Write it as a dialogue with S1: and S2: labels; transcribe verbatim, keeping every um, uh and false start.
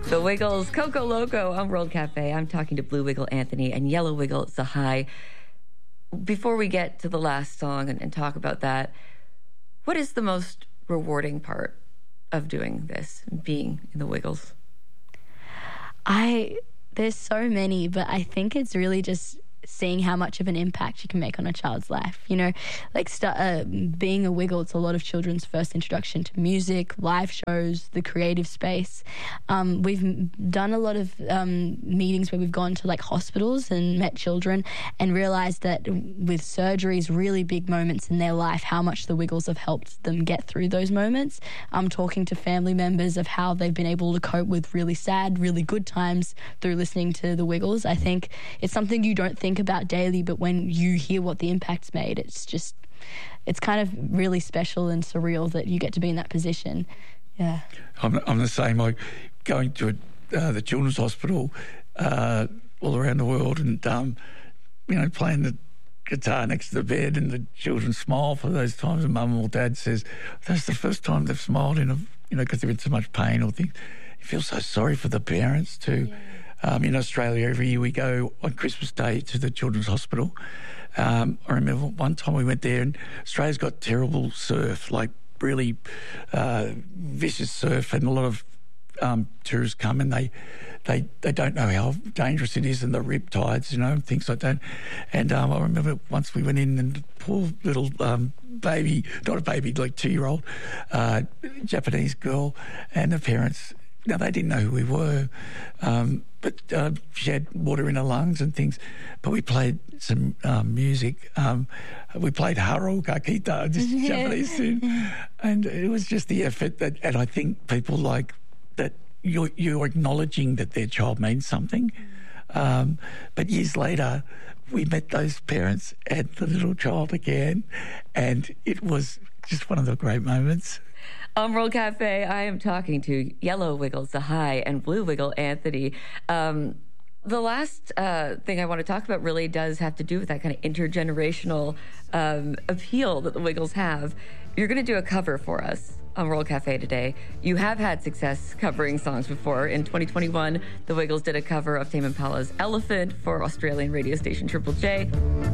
S1: The Wiggles, Coco Loco on World Cafe. I'm talking to Blue Wiggle Anthony and Yellow Wiggle Zahai. Before we get to the last song and, and talk about that, what is the most rewarding part of doing this, being in the Wiggles?
S2: I, there's so many, but I think it's really just seeing how much of an impact you can make on a child's life. You know, like st- uh, being a Wiggle, it's a lot of children's first introduction to music, live shows, the creative space. Um, we've done a lot of um, meetings where we've gone to like hospitals and met children and realised that with surgeries, really big moments in their life, how much the Wiggles have helped them get through those moments. I'm talking to family members of how they've been able to cope with really sad, really good times through listening to the Wiggles. I think it's something you don't think about daily, but when you hear what the impact's made, it's just, it's kind of really special and surreal that you get to be in that position. Yeah.
S3: I'm, I'm the same. I going to uh, the children's hospital uh, all around the world and, um, you know, playing the guitar next to the bed, and the children smile for those times, and mum or dad says, that's the first time they've smiled in a, you know, because they're in so much pain or things. You feel so sorry for the parents too. Yeah. Um, in Australia, every year we go on Christmas Day to the Children's Hospital. Um, I remember one time we went there, and Australia's got terrible surf, like really uh, vicious surf, and a lot of um, tourists come and they, they they don't know how dangerous it is, and the rip tides, you know, and things like that. And um, I remember once we went in, and the poor little um, baby, not a baby, like two-year-old uh, Japanese girl, and the parents, now, they didn't know who we were, um, but uh, she had water in her lungs and things. But we played some um, music. Um, we played Haro Kakita, just Japanese tune. And it was just the effort that, and I think people like that you're, you're acknowledging that their child means something. Um, but years later, we met those parents and the little child again, and it was just one of the great moments.
S1: On World Cafe, I am talking to Yellow Wiggle Zahai and Blue Wiggle Anthony. Um, the last uh, thing I want to talk about really does have to do with that kind of intergenerational um, appeal that the Wiggles have. You're going to do a cover for us on World Cafe today. You have had success covering songs before. In twenty twenty-one, the Wiggles did a cover of Tame Impala's Elephant for Australian radio station Triple J.